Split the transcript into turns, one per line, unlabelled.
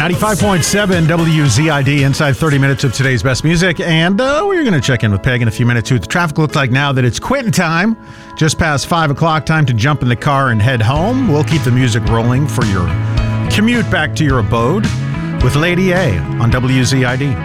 95.7 WZID, inside 30 minutes of today's best music. And we're going to check in with Peg in a few minutes, too. The traffic looks like now that it's quitting time. Just past 5 o'clock, time to jump in the car and head home. We'll keep the music rolling for your commute back to your abode with Lady A on WZID.